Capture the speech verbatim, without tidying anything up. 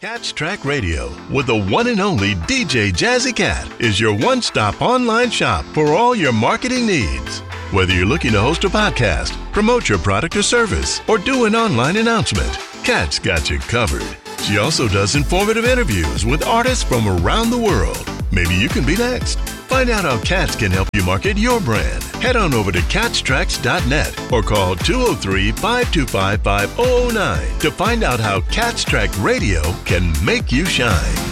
Cats Track Radio with the one and only D J Jazzy Cat is your one-stop online shop for all your marketing needs. Whether you're looking to host a podcast, promote your product or service, or do an online announcement, Cat's got you covered. She also does informative interviews with artists from around the world. Maybe you can be next. Find out how Cats can help you market your brand. Head on over to cats tracks dot net or call two oh three, five two five, five oh oh nine to find out how Cats Track Radio can make you shine.